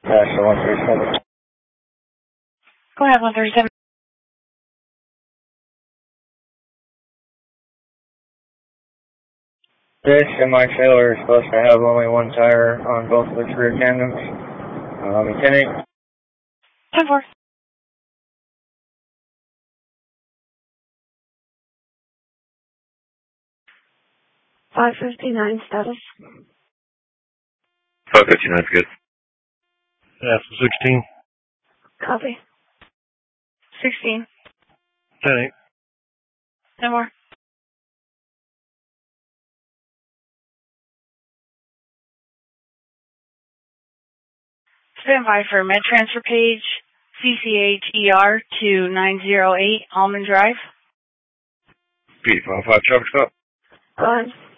National 137. Go ahead, 137. This semi-trailer is supposed to have only one tire on both of its rear tandems. 10-8. 10-4. $559 status. 559 is good. Yeah, 16. Copy. 16. 10-8. 10 more. Stand by for med transfer page, CCHER to 908 Almond Drive. P55 traffic stop. Go ahead.